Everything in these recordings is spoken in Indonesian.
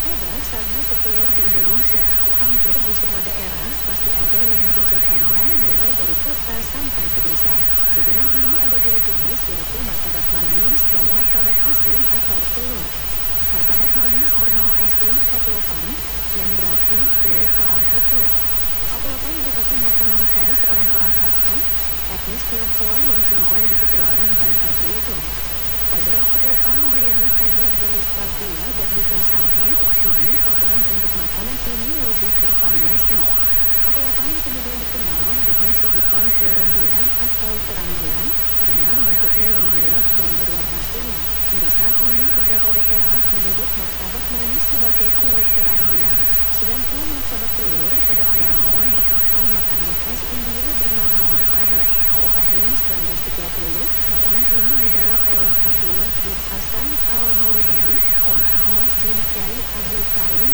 Martabak sangat populer di Indonesia. Hampir di semua daerah pasti ada yang menjajakannya mulai dari kota sampai ke desa. Jajanan ini ada dua jenis, yaitu martabak manis dan martabak asin atau telur. Martabak manis bernama asli Oplopan yang berarti kulit orang Oplo. Oplopan merupakan makanan khas orang-orang Hakka, etnis Tionghoa yang tinggal di Kepulauan Bangka Belitung. Taburan Oplopan dulunya hanya berupa gula dan hujan sambal. Kini taburan untuk makanan ini lebih bervariasi. Oplopan kemudian dikenal dengan sebutan kue rembulan atau kerang bulan karena bentuknya yang bulat dan berwarna kuning. Hingga saat ini beberapa daerah menyebut martabak manis sebagai kue kerang bulan. Sedangkan martabak telur pada awalnya merupakan makanan khas India bernama martabak. Pada tahun 1930, makanan ini dibawa oleh Abdullah bin Hasan al-Maulidari dan Ahmad bin Kiai Abdul Karim.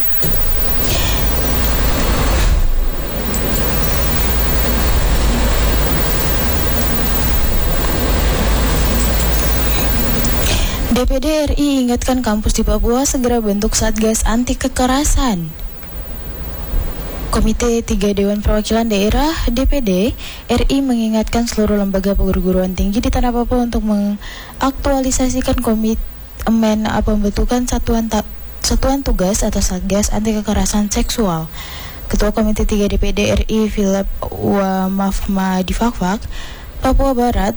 DPD RI ingatkan kampus di Papua segera bentuk Satgas Anti Kekerasan. Komite 3 Dewan Perwakilan Daerah DPD RI mengingatkan seluruh lembaga perguruan tinggi di Tanah Papua untuk mengaktualisasikan komitmen pembentukan satuan tugas atau Satgas Anti Kekerasan Seksual. Ketua Komite 3 DPD RI Philip Wamafma di Fakfak, Papua Barat,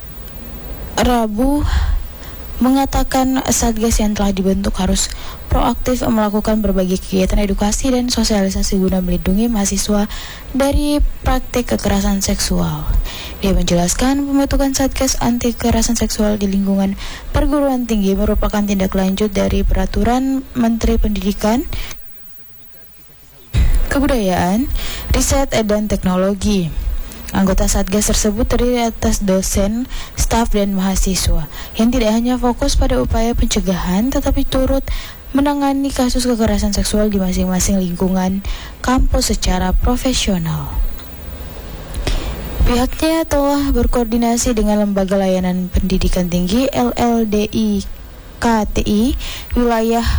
Rabu mengatakan Satgas yang telah dibentuk harus proaktif melakukan berbagai kegiatan edukasi dan sosialisasi guna melindungi mahasiswa dari praktik kekerasan seksual. Dia menjelaskan pembentukan Satgas Anti Kekerasan Seksual di lingkungan perguruan tinggi merupakan tindak lanjut dari Peraturan Menteri Pendidikan, Kebudayaan, Riset, dan Teknologi. Anggota Satgas tersebut terdiri atas dosen, staf, dan mahasiswa yang tidak hanya fokus pada upaya pencegahan tetapi turut menangani kasus kekerasan seksual di masing-masing lingkungan kampus secara profesional. Pihaknya telah berkoordinasi dengan Lembaga Layanan Pendidikan Tinggi LLDI KTI wilayah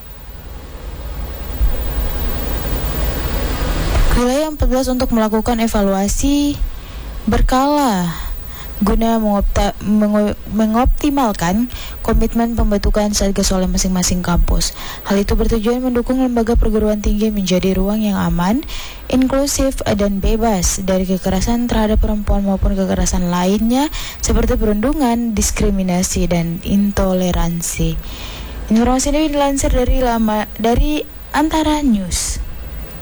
14 untuk melakukan evaluasi berkala guna mengoptimalkan komitmen pembentukan Satgas oleh masing-masing kampus. Hal itu bertujuan mendukung lembaga perguruan tinggi menjadi ruang yang aman, inklusif, dan bebas dari kekerasan terhadap perempuan maupun kekerasan lainnya seperti perundungan, diskriminasi, dan intoleransi. Informasi ini dilansir dari Antara News.